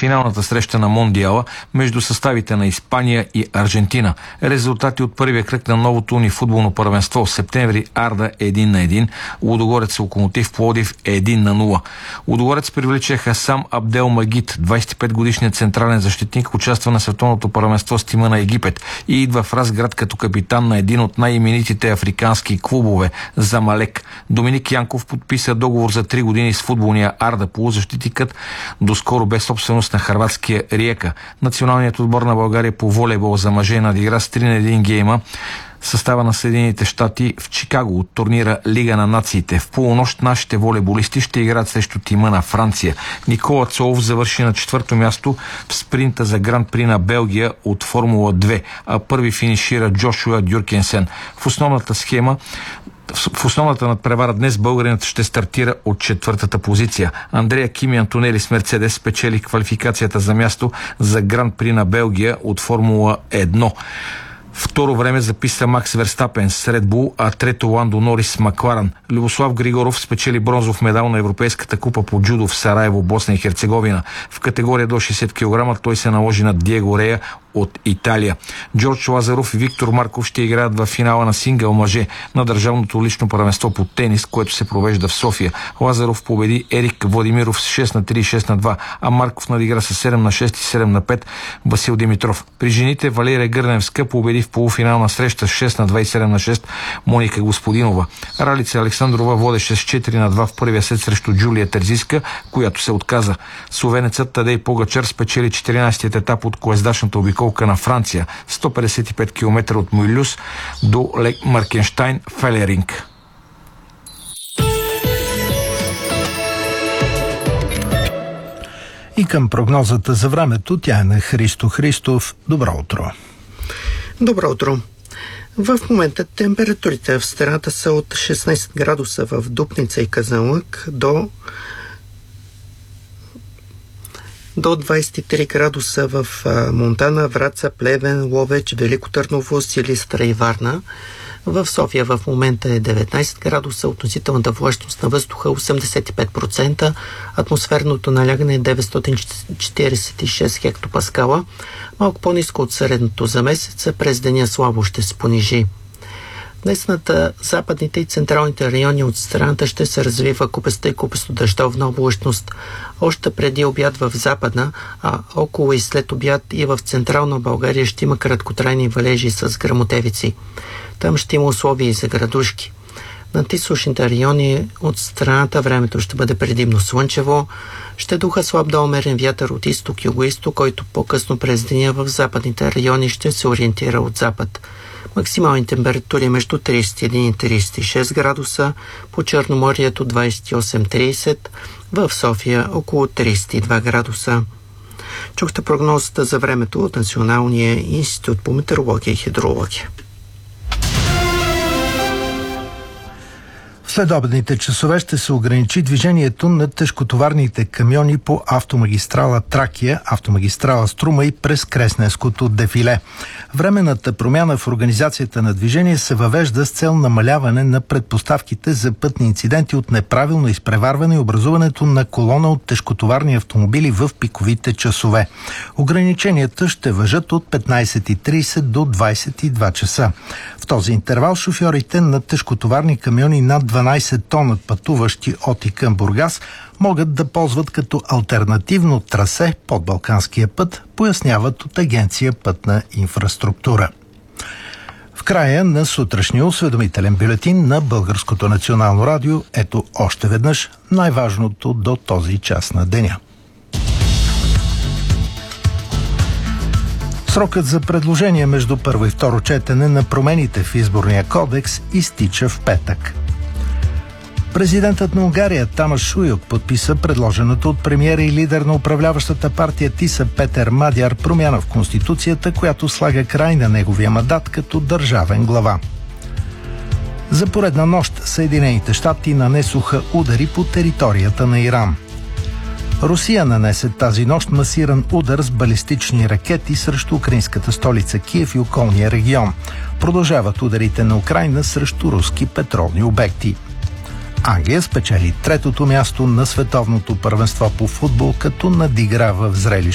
финалната среща на Мондиала между съставите на Испания и Аржентина. Резултати от първия кръг на новото унифутболно първенство. В септември Арда 1-1, Лудогорец Локомотив Пловдив 1-0. Лудогорец привлича Хасам Абдел Магид, 25-годишният централен защитник, участва на световното първенство с тима на Египет и идва в Разград като капитан на един от най-именитите африкански клубове – Замалек. Доминик Янков подписа договор за 3 години с футболния Арда. Полузащитникът доскоро бе собственост на хърватския Риека. Националният отбор на България по волейбол за мъже надигра с 3-1 гейма състава на Съединените щати в Чикаго от турнира Лига на нациите. В полунощ нашите волейболисти ще играят срещу тима на Франция. Никола Цолов завърши на 4-то място в спринта за Гран При на Белгия от Формула 2, а първи финишира Джошуа Дюркенсен. В основната надпревара днес българинът ще стартира от 4-та позиция. Андрея Кими Антонели с Мерцедес спечели квалификацията за място за Гран При на Белгия от Формула 1. Второ време записа Макс Верстапен с Ред Бул, а трето Ландо Норис с Макларен. Любослав Григоров спечели бронзов медал на Европейската купа по джудо в Сараево, Босна и Херцеговина. В категория до 60 кг той се наложи на Диего Рея от Италия. Джордж Лазаров и Виктор Марков ще играят в финала на сингъл мъже на държавното лично първенство по тенис, което се провежда в София. Лазаров победи Ерик Владимиров с 6-3 и 6-2, а Марков надигра с 7-6 и 7-5 Васил Димитров. При жените Валерия Гърневска победи в полуфинална среща с 6-2 и 7-6 Моника Господинова. Ралица Александрова водеше с 4-2 в първия сет срещу Джулия Терзиска, която се отказа. Словенецът Тадей Погачар спечели 14-тият етап от колездачната обиколка на Франция, 155 км от Муйлюс до Лек Маркенштайн Фелеринг. И към прогнозата за времето, тя е на Христо Христов. Добро утро! Добро утро! В момента температурите в страната са от 16 градуса в Дупница и Казанлък до 23 градуса в Монтана, Враца, Плевен, Ловеч, Велико Търново, Силистра и Варна. В София в момента е 19 градуса, относителната влажност на въздуха 85%, атмосферното налягане е 946 хектопаскала, малко по-ниско от средното за месеца, през деня слабо ще се понижи. Днес над западните и централните райони от страната ще се развива купеста и купесто-дъждовна облачност. Още преди обяд в западна, а около и след обяд и в централна България ще има краткотрайни валежи с гръмотевици. Там ще има условия и за градушки. Над източните райони от страната времето ще бъде предимно слънчево. Ще духа слаб до умерен вятър от изток и югоизток, който по-късно през деня в западните райони ще се ориентира от запад. Максимални температури между 31 и 36 градуса, по Черноморието 28-30, в София около 32 градуса. Чухте прогнозата за времето от Националния институт по метеорология и хидрология. В следобедните часове ще се ограничи движението на тежкотоварните камиони по автомагистрала Тракия, автомагистрала Струма и през Кресненското дефиле. Временната промяна в организацията на движение се въвежда с цел намаляване на предпоставките за пътни инциденти от неправилно изпреварване и образуването на колона от тежкотоварни автомобили в пиковите часове. Ограниченията ще важат от 15:30 до 22 часа. В този интервал шофьорите на тежкотоварни камиони над 12 тона, пътуващи от и към Бургас, могат да ползват като алтернативно трасе под Балканския път, поясняват от Агенция Пътна инфраструктура. В края на сутрешния осведомителен бюлетин на Българското национално радио, ето още веднъж най-важното до този час на деня. Срокът за предложение между първо и второ четене на промените в изборния кодекс изтича в петък. Президентът на Унгария Тамаш Шуйок подписа предложената от премиера и лидер на управляващата партия ТИСА Петър Мадяр промяна в Конституцията, която слага край на неговия мандат като държавен глава. За поредна нощ Съединените щати нанесоха удари по територията на Иран. Русия нанесе тази нощ масиран удар с балистични ракети срещу украинската столица Киев и околния регион. Продължават ударите на Украйна срещу руски петролни обекти. Англия спечели третото място на световното първенство по футбол, като надиграва в зрелище